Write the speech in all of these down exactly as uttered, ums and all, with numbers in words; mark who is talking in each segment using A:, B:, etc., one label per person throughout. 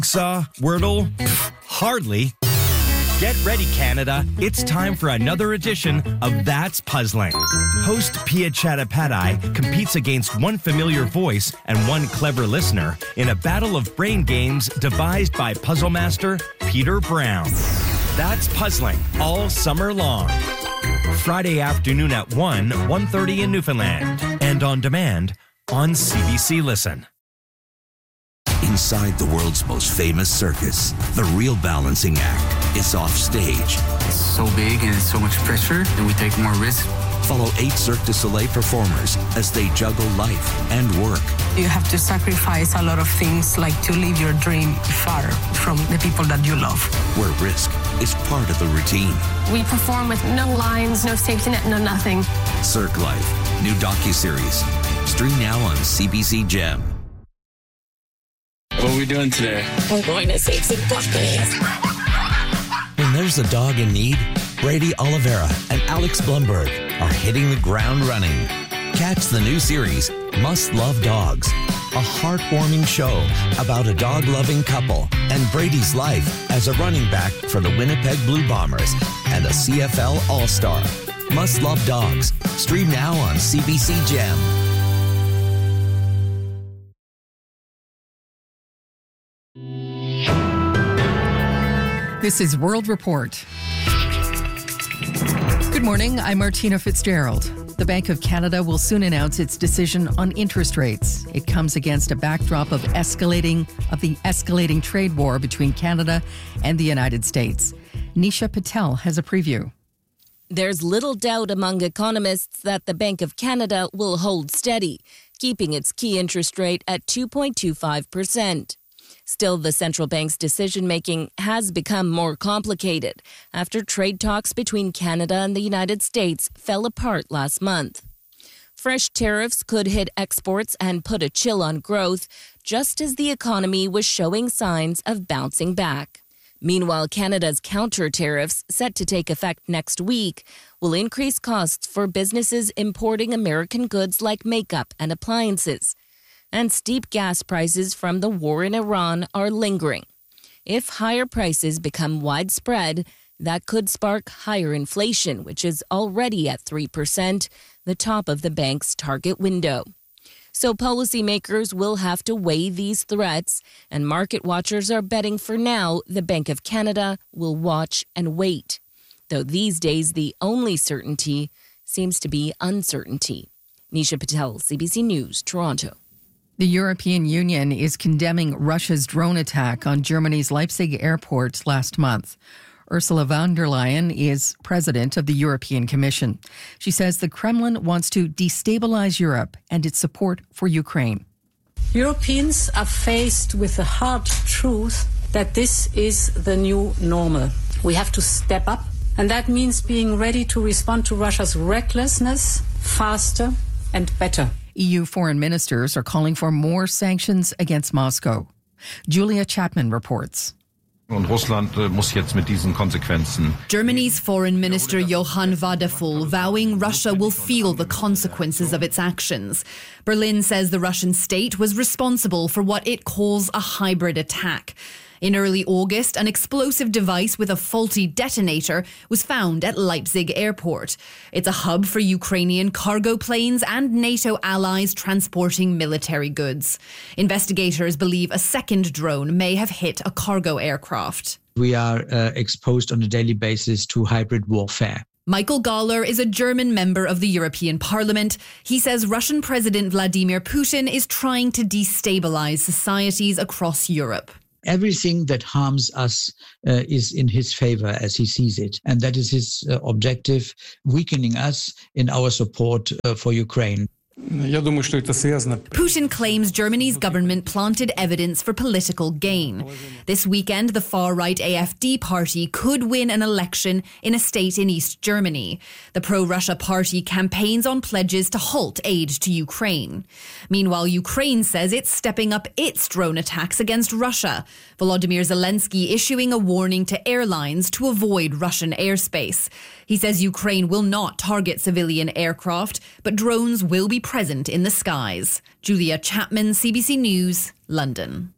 A: Saw, Wordle? Pfft, hardly. Get ready, Canada. It's time for another edition of That's Puzzling. Host Pia Chattopadhyay competes against one familiar voice and one clever listener in a battle of brain games devised by puzzle master Peter Brown. That's Puzzling all summer long. Friday afternoon at one, one thirty in Newfoundland. And on demand on C B C Listen.
B: Inside the world's most famous circus, the real balancing act is off stage.
C: It's so big and it's so much pressure that we take more risk.
B: Follow eight Cirque du Soleil performers as they juggle life and work.
D: You have to sacrifice a lot of things, like to live your dream far from the people that you love.
B: Where risk is part of the routine.
E: We perform with no lines, no safety net, no nothing.
B: Cirque Life, new docuseries. Stream now on C B C Gem.
C: What are we doing today?
F: We're going to save some puppies.
G: When there's a dog in need, Brady Oliveira and Alex Blumberg are hitting the ground running. Catch the new series, Must Love Dogs, a heartwarming show about a dog-loving couple and Brady's life as a running back for the Winnipeg Blue Bombers and a C F L All-Star. Must Love Dogs. Stream now on C B C Gem.
H: This is World Report. Good morning, I'm Martina Fitzgerald. The Bank of Canada will soon announce its decision on interest rates. It comes against a backdrop of escalating of the escalating trade war between Canada and the United States. Nisha Patel has a preview.
I: There's little doubt among economists that the Bank of Canada will hold steady, keeping its key interest rate at two point two five percent. Still, the central bank's decision-making has become more complicated after trade talks between Canada and the United States fell apart last month. Fresh tariffs could hit exports and put a chill on growth, just as the economy was showing signs of bouncing back. Meanwhile, Canada's counter tariffs, set to take effect next week, will increase costs for businesses importing American goods like makeup and appliances. And steep gas prices from the war in Iran are lingering. If higher prices become widespread, that could spark higher inflation, which is already at three percent, the top of the bank's target window. So policymakers will have to weigh these threats, and market watchers are betting for now the Bank of Canada will watch and wait. Though these days the only certainty seems to be uncertainty. Nisha Patel, C B C News, Toronto.
H: The European Union is condemning Russia's drone attack on Germany's Leipzig airport last month. Ursula von der Leyen is president of the European Commission. She says the Kremlin wants to destabilize Europe and its support for Ukraine.
J: Europeans are faced with the hard truth that this is the new normal. We have to step up, and that means being ready to respond to Russia's recklessness faster and better.
H: E U foreign ministers are calling for more sanctions against Moscow. Julia Chapman reports.
K: Germany's Foreign Minister Johann Wadephul vowing Russia will feel the consequences of its actions. Berlin says the Russian state was responsible for what it calls a hybrid attack. In early August, an explosive device with a faulty detonator was found at Leipzig airport. It's a hub for Ukrainian cargo planes and NATO allies transporting military goods. Investigators believe a second drone may have hit a cargo aircraft.
L: We are uh, exposed on a daily basis to hybrid warfare.
K: Michael Gahler is a German member of the European Parliament. He says Russian President Vladimir Putin is trying to destabilize societies across Europe.
L: Everything that harms us uh, is in his favor as he sees it. And that is his uh, objective, weakening us in our support uh, for Ukraine.
K: Putin claims Germany's government planted evidence for political gain. This weekend, the far-right A F D party could win an election in a state in East Germany. The pro-Russia party campaigns on pledges to halt aid to Ukraine. Meanwhile, Ukraine says it's stepping up its drone attacks against Russia. Volodymyr Zelensky issuing a warning to airlines to avoid Russian airspace. He says Ukraine will not target civilian aircraft, but drones will be present in the skies. Julia Chapman, C B C News, London.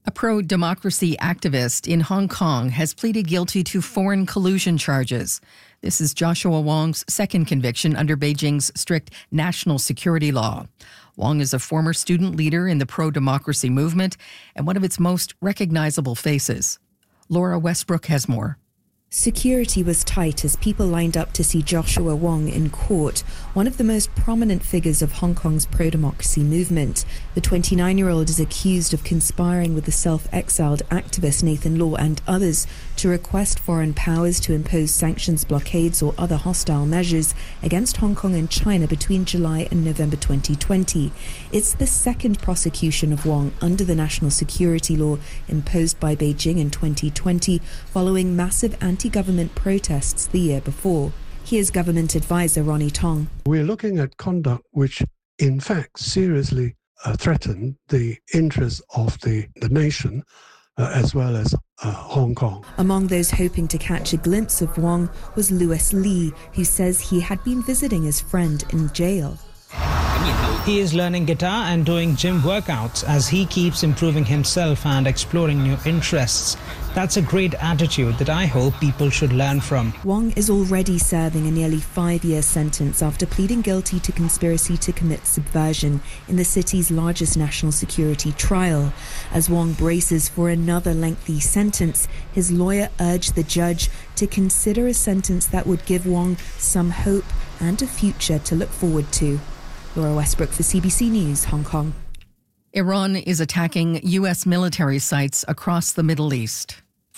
H: A pro-democracy activist in Hong Kong has pleaded guilty to foreign collusion charges. This is Joshua Wong's second conviction under Beijing's strict national security law. Wong is a former student leader in the pro-democracy movement and one of its most recognizable faces. Laura Westbrook has more.
M: Security was tight as people lined up to see Joshua Wong in court, one of the most prominent figures of Hong Kong's pro-democracy movement. The twenty-nine-year-old is accused of conspiring with the self-exiled activist Nathan Law and others to request foreign powers to impose sanctions, blockades or other hostile measures against Hong Kong and China between July and November twenty twenty. It's the second prosecution of Wong under the national security law imposed by Beijing in twenty twenty, following massive anti government protests the year before. Here's government advisor Ronnie Tong.
N: We're looking at conduct which, in fact, seriously uh, threatened the interests of the, the nation uh, as well as uh, Hong Kong.
M: Among those hoping to catch a glimpse of Wong was Louis Lee, who says he had been visiting his friend in jail.
O: He is learning guitar and doing gym workouts as he keeps improving himself and exploring new interests. That's a great attitude that I hope people should learn from.
M: Wong is already serving a nearly five-year sentence after pleading guilty to conspiracy to commit subversion in the city's largest national security trial. As Wong braces for another lengthy sentence, his lawyer urged the judge to consider a sentence that would give Wong some hope and a future to look forward to. Laura Westbrook for C B C News, Hong Kong.
H: Iran is attacking U S military sites across the Middle East.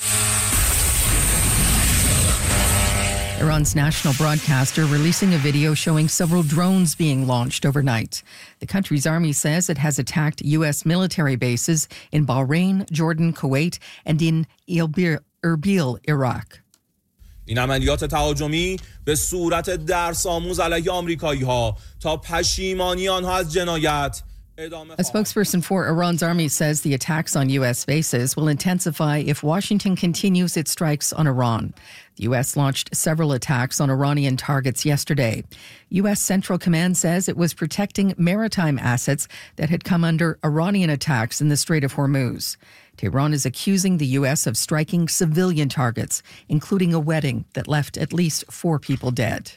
H: Iran's national broadcaster releasing a video showing several drones being launched overnight. The country's army says it has attacked U S military bases in Bahrain, Jordan, Kuwait, and in Erbil, Iraq.
P: این عملیات تهاجمی به صورت درس آموز علیه آمریکایی‌ها تا پشیمانی آنها از جنایت.
H: A spokesperson for Iran's army says the attacks on U S bases will intensify if Washington continues its strikes on Iran. The U S launched several attacks on Iranian targets yesterday. U S Central Command says it was protecting maritime assets that had come under Iranian attacks in the Strait of Hormuz. Tehran is accusing the U S of striking civilian targets, including a wedding that left at least four people dead.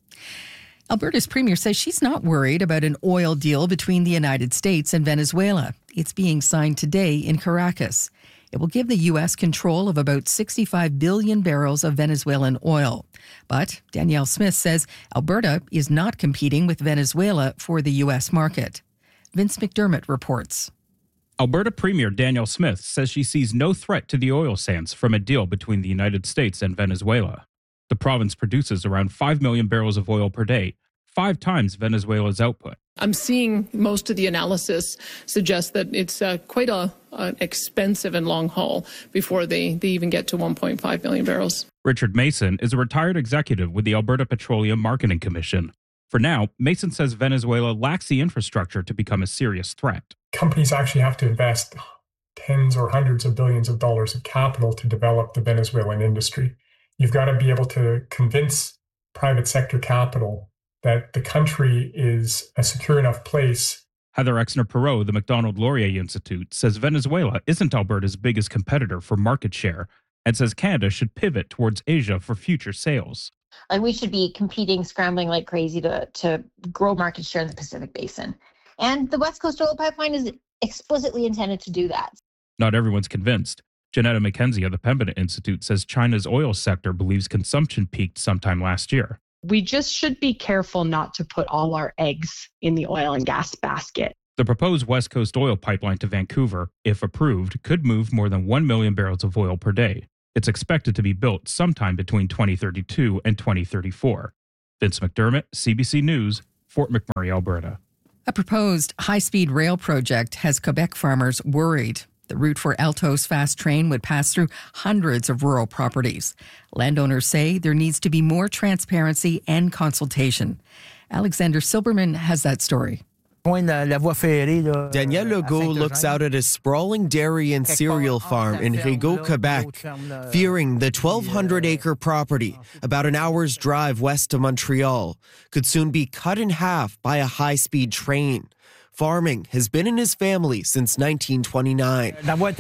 H: Alberta's premier says she's not worried about an oil deal between the United States and Venezuela. It's being signed today in Caracas. It will give the U S control of about sixty-five billion barrels of Venezuelan oil. But Danielle Smith says Alberta is not competing with Venezuela for the U S market. Vince McDermott reports.
Q: Alberta Premier Danielle Smith says she sees no threat to the oil sands from a deal between the United States and Venezuela. The province produces around five million barrels of oil per day, five times Venezuela's output.
R: I'm seeing most of the analysis suggest that it's uh, quite a, an expensive and long haul before they, they even get to one point five million barrels.
Q: Richard Mason is a retired executive with the Alberta Petroleum Marketing Commission. For now, Mason says Venezuela lacks the infrastructure to become a serious threat.
S: Companies actually have to invest tens or hundreds of billions of dollars of capital to develop the Venezuelan industry. You've got to be able to convince private sector capital that the country is a secure enough place.
Q: Heather Exner-Perot, the Macdonald Laurier Institute, says Venezuela isn't Alberta's biggest competitor for market share and says Canada should pivot towards Asia for future sales.
T: And we should be competing, scrambling like crazy to, to grow market share in the Pacific Basin. And the West Coast Oil Pipeline is explicitly intended to do that.
Q: Not everyone's convinced. Janetta McKenzie of the Pembina Institute says China's oil sector believes consumption peaked sometime last year.
U: We just should be careful not to put all our eggs in the oil and gas basket.
Q: The proposed West Coast Oil Pipeline to Vancouver, if approved, could move more than one million barrels of oil per day. It's expected to be built sometime between twenty thirty-two and twenty thirty-four. Vince McDermott, C B C News, Fort McMurray, Alberta.
H: A proposed high-speed rail project has Quebec farmers worried. The route for Altos Fast Train would pass through hundreds of rural properties. Landowners say there needs to be more transparency and consultation. Alexander Silberman has that story.
V: Danielle Legault looks out at a sprawling dairy and cereal farm in Rigaud, Quebec, fearing the twelve hundred acre property, about an hour's drive west of Montreal, could soon be cut in half by a high-speed train. Farming has been in his family since nineteen twenty-nine.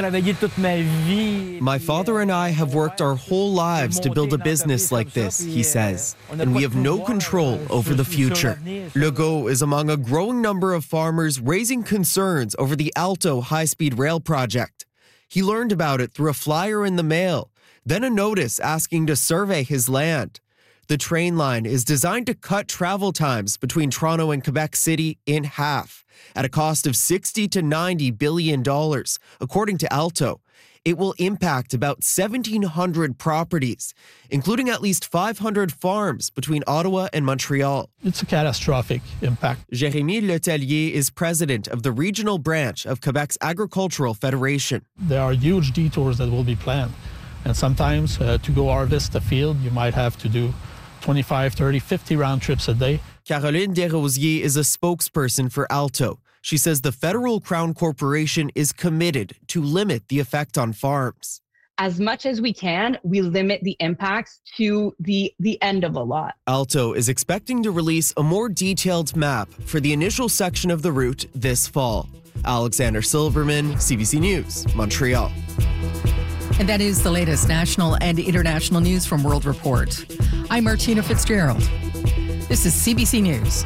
V: My father and I have worked our whole lives to build a business like this, he says, and we have no control over the future. Legault is among a growing number of farmers raising concerns over the Alto high-speed rail project. He learned about it through a flyer in the mail, then a notice asking to survey his land. The train line is designed to cut travel times between Toronto and Quebec City in half at a cost of sixty to ninety billion dollars, according to Alto. It will impact about seventeen hundred properties, including at least five hundred farms between Ottawa and Montreal.
A: It's a catastrophic impact.
V: Jérémy Letellier is president of the regional branch of Quebec's Agricultural Federation.
A: There are huge detours that will be planned. And sometimes uh, to go harvest a field, you might have to do twenty-five, thirty, fifty round trips a day.
V: Caroline Desrosiers is a spokesperson for Alto. She says the Federal Crown Corporation is committed to limit the effect on farms.
D: As much as we can, we limit the impacts to the, the end of a lot.
V: Alto is expecting to release a more detailed map for the initial section of the route this fall. Alexander Silverman, C B C News, Montreal.
H: And that is the latest national and international news from World Report. I'm Martina Fitzgerald. This is C B C News.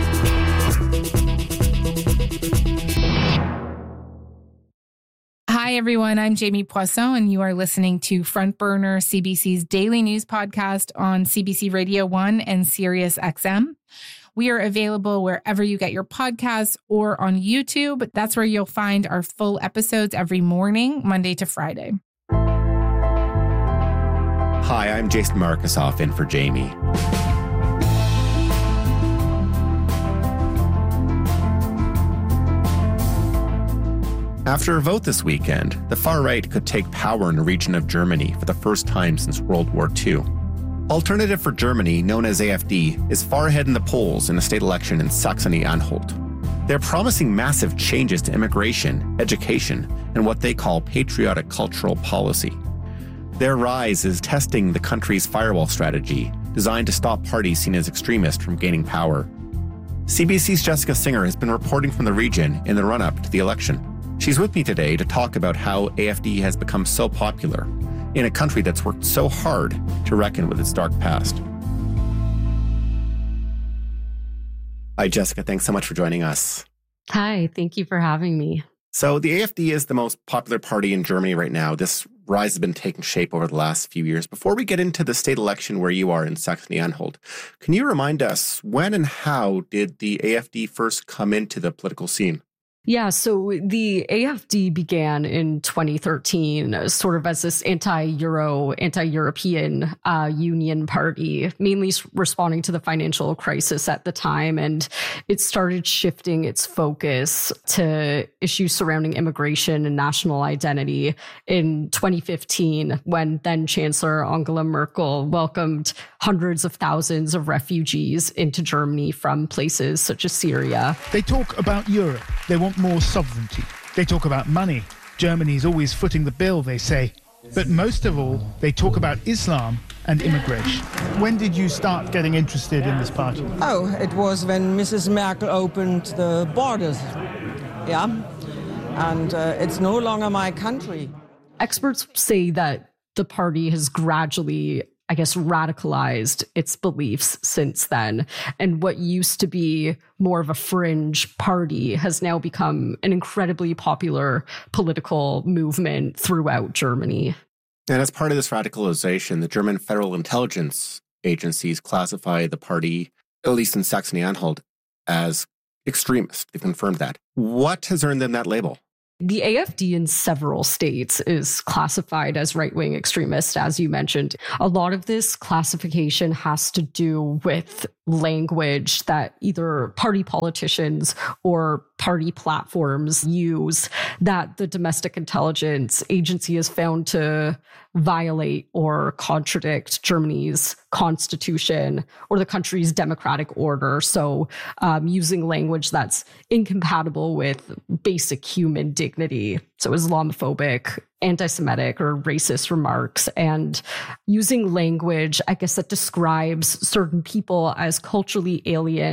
W: Hi, everyone. I'm Jamie Poisson, and you are listening to Front Burner, C B C's daily news podcast on C B C Radio one and Sirius X M. We are available wherever you get your podcasts or on YouTube. That's where you'll find our full episodes every morning, Monday to Friday.
X: Hi, I'm Jason Markusoff in for Jamie. After a vote this weekend, the far right could take power in a region of Germany for the first time since World War Two. Alternative for Germany, known as A F D, is far ahead in the polls in a state election in Saxony-Anhalt. They're promising massive changes to immigration, education, and what they call patriotic cultural policy. Their rise is testing the country's firewall strategy, designed to stop parties seen as extremist from gaining power. C B C's Jessica Singer has been reporting from the region in the run-up to the election. She's with me today to talk about how A F D has become so popular in a country that's worked so hard to reckon with its dark past. Hi, Jessica. Thanks so much for joining us.
U: Hi, thank you for having me.
X: So the A F D is the most popular party in Germany right now. This rise has been taking shape over the last few years. Before we get into the state election where you are in Saxony-Anhalt, can you remind us when and how did the A F D first come into the political scene?
U: Yeah, so the A F D began in twenty thirteen, sort of as this anti-Euro, anti-European uh, Union party, mainly responding to the financial crisis at the time. And it started shifting its focus to issues surrounding immigration and national identity in twenty fifteen, when then Chancellor Angela Merkel welcomed hundreds of thousands of refugees into Germany from places such as Syria.
Y: They talk about Europe. They want more sovereignty. They talk about money. Germany's always footing the bill, they say. But most of all, they talk about Islam and immigration. When did you start getting interested in this party?
Z: Oh, it was when Missus Merkel opened the borders. Yeah. And uh, it's no longer my country.
U: Experts say that the party has gradually, I guess, radicalized its beliefs since then. And what used to be more of a fringe party has now become an incredibly popular political movement throughout Germany.
X: And as part of this radicalization, the German Federal Intelligence Agencies classify the party, at least in Saxony-Anhalt, as extremist. They've confirmed that. What has earned them that label?
U: The A F D in several states is classified as right-wing extremist, as you mentioned. A lot of this classification has to do with language that either party politicians or party platforms use that the Domestic Intelligence Agency has found to violate or contradict Germany's constitution or the country's democratic order. So um, using language that's incompatible with basic human dignity. So Islamophobic, anti-Semitic or racist remarks, and using language, I guess, that describes certain people as culturally alien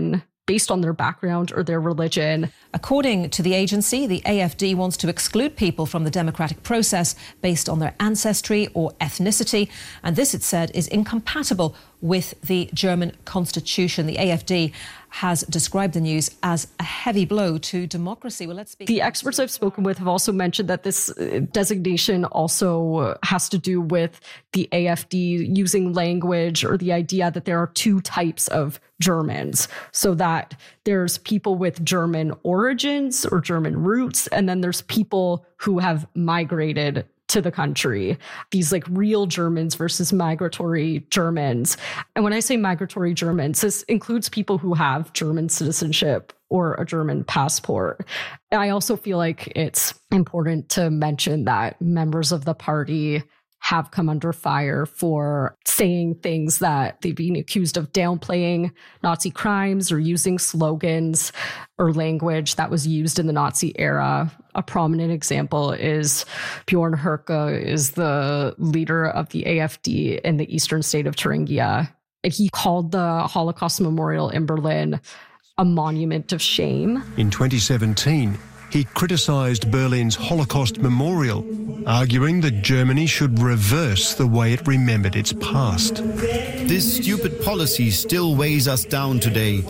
U: based on their background or their religion.
B: According to the agency, the A F D wants to exclude people from the democratic process based on their ancestry or ethnicity. And this, it said, is incompatible with the German constitution. The A F D has described the news as a heavy blow to democracy. Well, let's speak.
U: The experts I've spoken with have also mentioned that this designation also has to do with the A F D using language or the idea that there are two types of Germans, so that there's people with German origins or German roots, and then there's people who have migrated to the country, these like real Germans versus migratory Germans. And when I say migratory Germans, this includes people who have German citizenship or a German passport. I also feel like it's important to mention that members of the party have come under fire for saying things that they've been accused of downplaying Nazi crimes or using slogans or language that was used in the Nazi era. A prominent example is Bjorn Höcke is the leader of the A F D in the eastern state of Thuringia. He called the Holocaust Memorial in Berlin a monument of shame.
C: In twenty seventeen, he criticised Berlin's Holocaust Memorial, arguing that Germany should reverse the way it remembered its past.
E: This stupid policy still weighs us down today.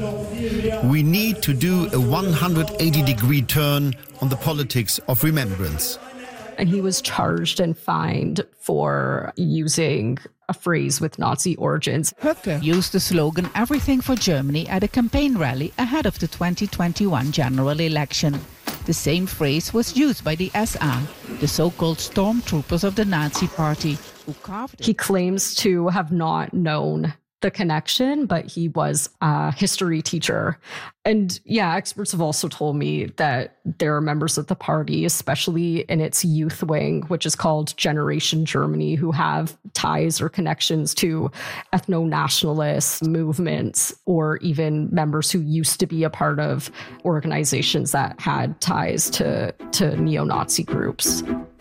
E: We need to do a one hundred eighty degree turn on the politics of remembrance.
U: And he was charged and fined for using a phrase with Nazi origins.
F: Höcke used the slogan "Everything for Germany" at a campaign rally ahead of the twenty twenty-one general election. The same phrase was used by the S A, the so-called stormtroopers of the Nazi party, who carved it.
U: He claims to have not known the connection, but he was a history teacher. And yeah, experts have also told me that there are members of the party, especially in its youth wing, which is called Generation Germany, who have ties or connections to ethno-nationalist movements, or even members who used to be a part of organizations that had ties to, to neo-Nazi groups.